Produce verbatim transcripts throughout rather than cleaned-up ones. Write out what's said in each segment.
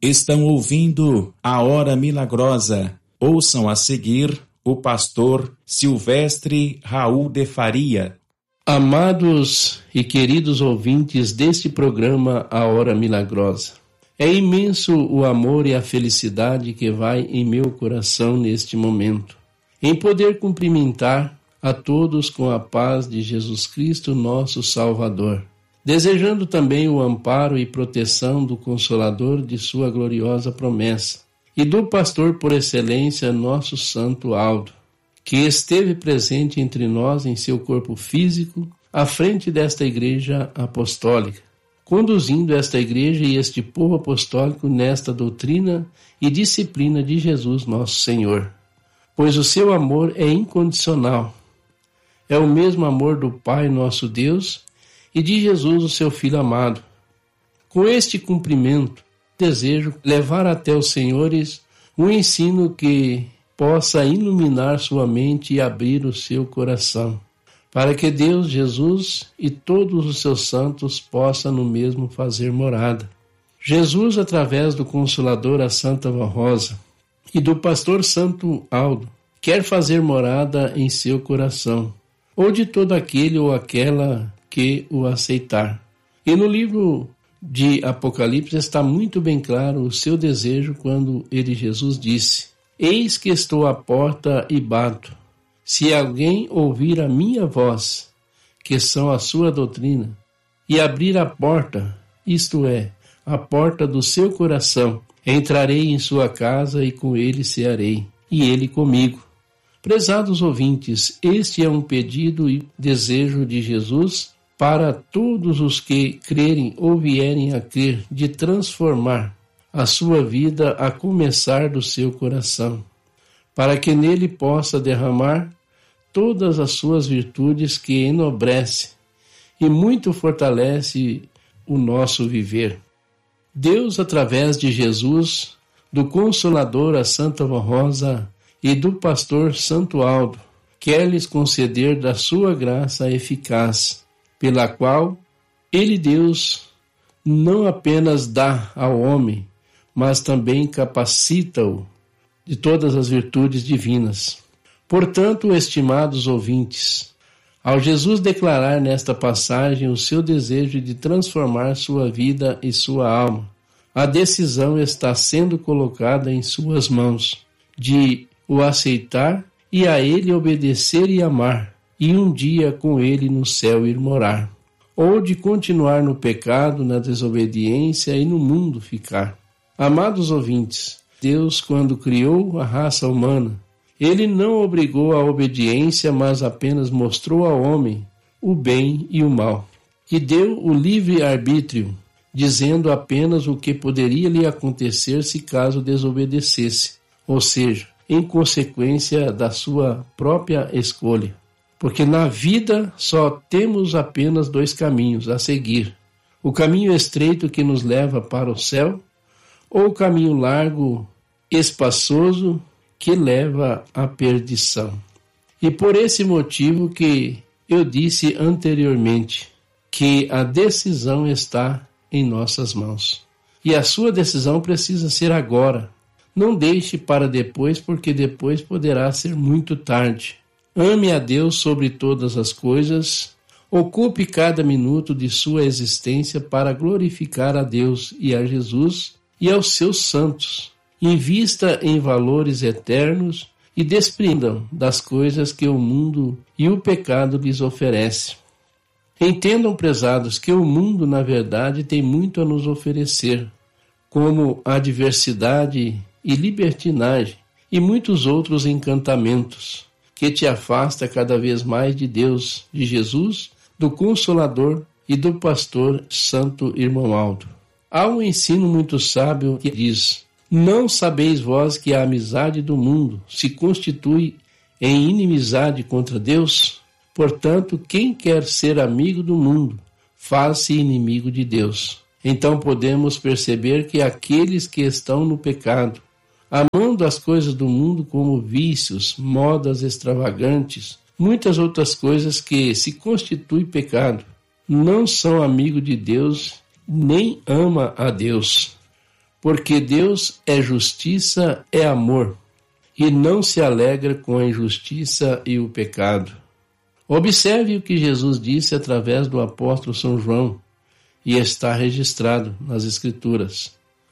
Estão ouvindo a Hora Milagrosa. Ouçam a seguir o pastor Silvestre Raul de Faria. Amados e queridos ouvintes deste programa A Hora Milagrosa, é imenso o amor e a felicidade que vai em meu coração neste momento, em poder cumprimentar a todos com a paz de Jesus Cristo, nosso Salvador, desejando também o amparo e proteção do Consolador de sua gloriosa promessa e do pastor por excelência, nosso Santo Aldo, que esteve presente entre nós em seu corpo físico, à frente desta igreja apostólica, conduzindo esta igreja e este povo apostólico nesta doutrina e disciplina de Jesus nosso Senhor. Pois o seu amor é incondicional. É o mesmo amor do Pai nosso Deus e de Jesus, o seu Filho amado. Com este cumprimento, desejo levar até os senhores um ensino que possa iluminar sua mente e abrir o seu coração, para que Deus, Jesus e todos os seus santos possam no mesmo fazer morada. Jesus, através do Consolador, a Santa Rosa, e do pastor Santo Aldo, quer fazer morada em seu coração, ou de todo aquele ou aquela que o aceitar. E no livro de Apocalipse está muito bem claro o seu desejo quando ele, Jesus, disse: Eis que estou à porta e bato. Se alguém ouvir a minha voz, que são a sua doutrina, e abrir a porta, isto é, a porta do seu coração, entrarei em sua casa e com ele cearei, e ele comigo. Prezados ouvintes, este é um pedido e desejo de Jesus para todos os que crerem ou vierem a crer, de transformar a sua vida a começar do seu coração, para que nele possa derramar todas as suas virtudes que enobrece e muito fortalece o nosso viver. Deus, através de Jesus, do Consolador, a Santa Rosa, e do pastor Santo Aldo, quer lhes conceder da sua graça eficaz, pela qual ele, Deus, não apenas dá ao homem, mas também capacita-o de todas as virtudes divinas. Portanto, estimados ouvintes, ao Jesus declarar nesta passagem o seu desejo de transformar sua vida e sua alma, a decisão está sendo colocada em suas mãos, de o aceitar e a ele obedecer e amar, e um dia com ele no céu ir morar, ou de continuar no pecado, na desobediência e no mundo ficar. Amados ouvintes, Deus, quando criou a raça humana, ele não obrigou à obediência, mas apenas mostrou ao homem o bem e o mal, e deu o livre arbítrio, dizendo apenas o que poderia lhe acontecer se caso desobedecesse, ou seja, em consequência da sua própria escolha. Porque na vida só temos apenas dois caminhos a seguir: o caminho estreito que nos leva para o céu, ou o caminho largo, espaçoso, que leva à perdição. E por esse motivo que eu disse anteriormente, que a decisão está em nossas mãos. E a sua decisão precisa ser agora. Não deixe para depois, porque depois poderá ser muito tarde. Ame a Deus sobre todas as coisas. Ocupe cada minuto de sua existência para glorificar a Deus e a Jesus e aos seus santos. Invista em valores eternos e desprendam das coisas que o mundo e o pecado lhes oferecem. Entendam, prezados, que o mundo, na verdade, tem muito a nos oferecer, como a diversidade e libertinagem, e muitos outros encantamentos, que te afasta cada vez mais de Deus, de Jesus, do Consolador e do pastor Santo Irmão Aldo. Há um ensino muito sábio que diz: não sabeis vós que a amizade do mundo se constitui em inimizade contra Deus? Portanto, quem quer ser amigo do mundo, faz-se inimigo de Deus. Então podemos perceber que aqueles que estão no pecado, amando as coisas do mundo como vícios, modas extravagantes, muitas outras coisas que se constituem pecado, não são amigos de Deus, nem ama a Deus. porque Deus é justiça, é amor, e não se alegra com a injustiça e o pecado. Observe o que Jesus disse através do apóstolo São João, e está registrado nas Escrituras.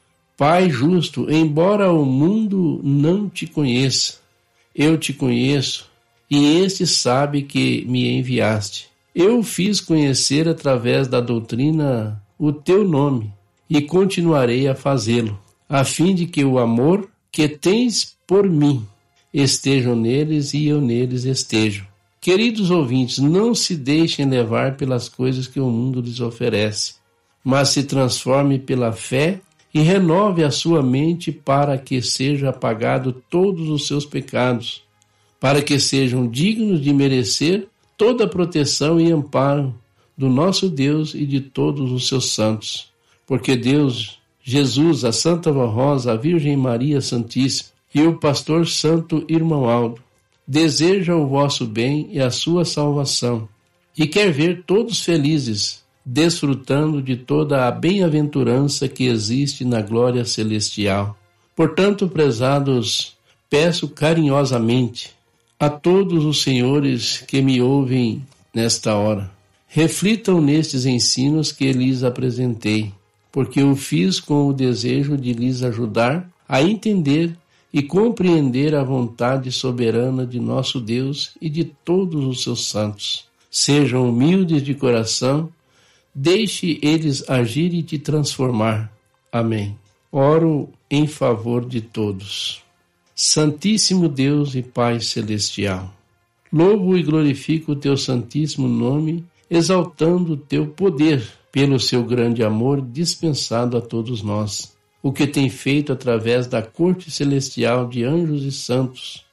Pai justo, embora o mundo não te conheça, eu te conheço, e este sabe que me enviaste. Eu o fiz conhecer através da doutrina o teu nome, e continuarei a fazê-lo, a fim de que o amor que tens por mim estejam neles e eu neles estejo. Queridos ouvintes, não se deixem levar pelas coisas que o mundo lhes oferece, mas se transforme pela fé e renove a sua mente para que seja apagado todos os seus pecados, para que sejam dignos de merecer toda a proteção e amparo do nosso Deus e de todos os seus santos. Porque Deus, Jesus, a Santa Vó Rosa, a Virgem Maria Santíssima e o pastor Santo Irmão Aldo desejam o vosso bem e a sua salvação, e quer ver todos felizes, desfrutando de toda a bem-aventurança que existe na glória celestial. Portanto, prezados, peço carinhosamente a todos os senhores que me ouvem nesta hora, reflitam nestes ensinos que lhes apresentei, porque eu fiz com o desejo de lhes ajudar a entender e compreender a vontade soberana de nosso Deus e de todos os seus santos. Sejam humildes de coração, deixe eles agir e te transformar. Amém. Oro em favor de todos. Santíssimo Deus e Pai Celestial, louvo e glorifico o teu santíssimo nome, exaltando o teu poder pelo seu grande amor dispensado a todos nós, o que tem feito através da corte celestial de anjos e santos,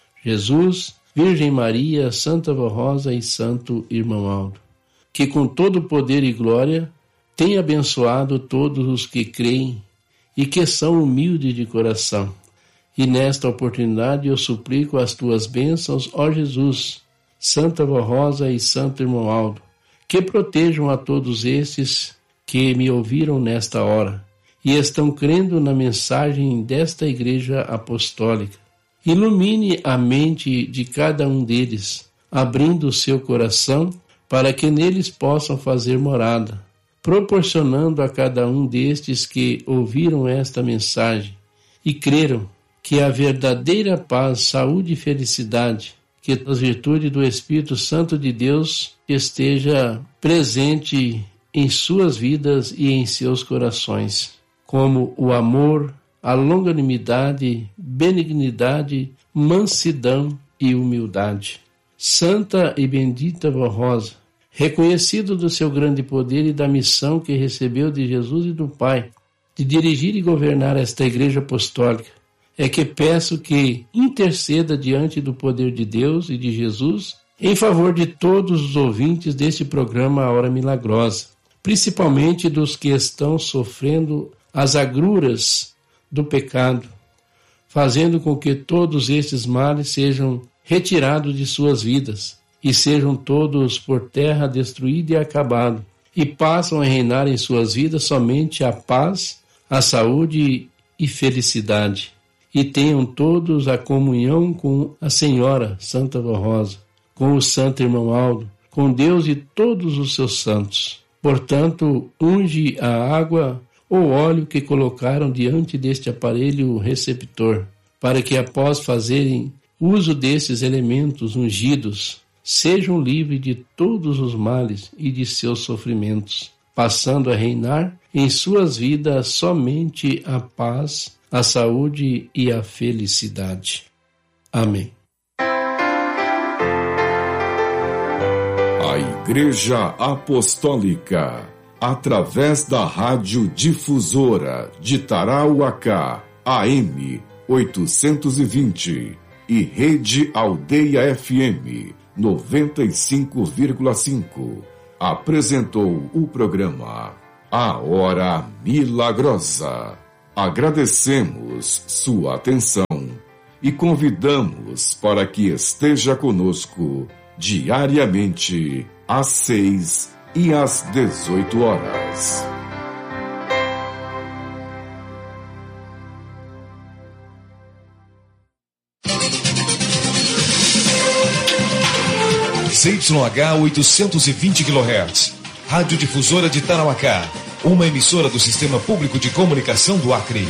Jesus, Virgem Maria, Santa Vó Rosa e Santo Irmão Aldo, que com todo o poder e glória tem abençoado todos os que creem e que são humildes de coração. E nesta oportunidade eu suplico as tuas bênçãos, ó Jesus, Santa Vó Rosa e Santo Irmão Aldo, que protejam a todos estes que me ouviram nesta hora e estão crendo na mensagem desta Igreja Apostólica. Ilumine a mente de cada um deles, abrindo o seu coração para que neles possam fazer morada, proporcionando a cada um destes que ouviram esta mensagem e creram que a verdadeira paz, saúde e felicidade, que a virtude do Espírito Santo de Deus esteja presente em suas vidas e em seus corações, como o amor, a longanimidade, benignidade, mansidão e humildade. Santa e bendita Vó Rosa, reconhecido do seu grande poder e da missão que recebeu de Jesus e do Pai, de dirigir e governar esta Igreja Apostólica, é que peço que interceda diante do poder de Deus e de Jesus em favor de todos os ouvintes deste programa A Hora Milagrosa, principalmente dos que estão sofrendo as agruras do pecado, fazendo com que todos estes males sejam retirados de suas vidas e sejam todos por terra destruídos e acabados, e passam a reinar em suas vidas somente a paz, a saúde e felicidade. E tenham todos a comunhão com a Senhora Santa Vó Rosa, com o Santo Irmão Aldo, com Deus e todos os seus santos. Portanto, unge a água ou óleo que colocaram diante deste aparelho receptor, para que após fazerem uso desses elementos ungidos, sejam livres de todos os males e de seus sofrimentos, passando a reinar em suas vidas somente a paz, a saúde e a felicidade. Amém. A Igreja Apostólica, através da Rádio Difusora de Tarauacá, A M oitocentos e vinte, e Rede Aldeia F M noventa e cinco vírgula cinco, apresentou o programa A Hora Milagrosa. Agradecemos sua atenção e convidamos para que esteja conosco diariamente às seis e às dezoito horas. C Y H oitocentos e vinte quilohertz. Rádio Difusora de Tarauacá. Uma emissora do Sistema Público de Comunicação do Acre.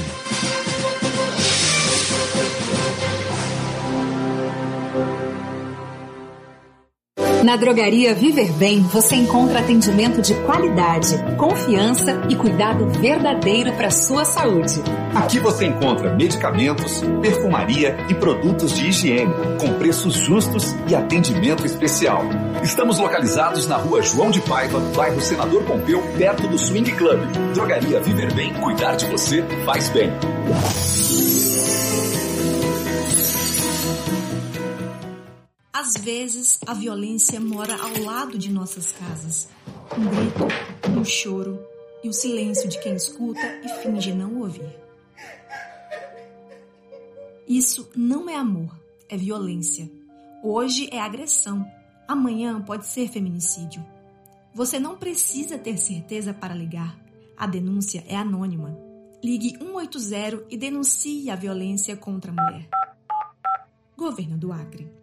Na Drogaria Viver Bem, você encontra atendimento de qualidade, confiança e cuidado verdadeiro para a sua saúde. Aqui você encontra medicamentos, perfumaria e produtos de higiene, com preços justos e atendimento especial. Estamos localizados na rua João de Paiva, bairro Senador Pompeu, perto do Swing Club. Drogaria Viver Bem, cuidar de você faz bem. Às vezes, a violência mora ao lado de nossas casas. Um grito, um choro e o silêncio de quem escuta e finge não ouvir. Isso não é amor, é violência. Hoje é agressão, amanhã pode ser feminicídio. Você não precisa ter certeza para ligar. A denúncia é anônima. Ligue um oito zero e denuncie a violência contra a mulher. Governo do Acre.